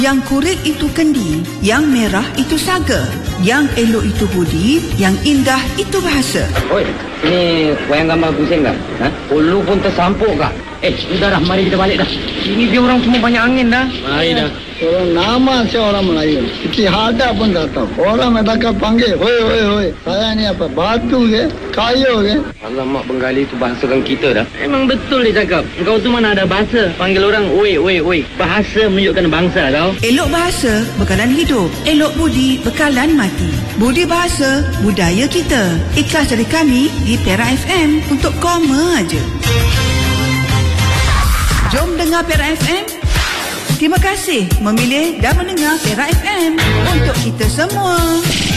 Yang kurik itu kendi, yang merah itu saga, yang elok itu budi, yang indah itu bahasa. Oi, ini wayang gambar pusing tak? Ulu pun tersampuk kak? Sudah dah, mari kita balik dah. Ini dia orang semua banyak angin dah. Mari dah. Orang nama saya orang Melayu. Kita hadap pun tak tahu. Orang mereka panggil, hoi. Saya ni apa? Batu ke? Kayu ke? Alamak, Bengali tu bahasa orang kita dah. Memang betul dia cakap. Engkau tu mana ada bahasa. Panggil orang, oi. Bahasa menunjukkan bangsa tau. Elok bahasa, bekalan hidup. Elok budi, bekalan mati. Budi bahasa, budaya kita. Ikhlas dari kami di Perak FM untuk koma aja. Jom dengar Perak FM. Terima kasih memilih dan mendengar Perak FM untuk kita semua.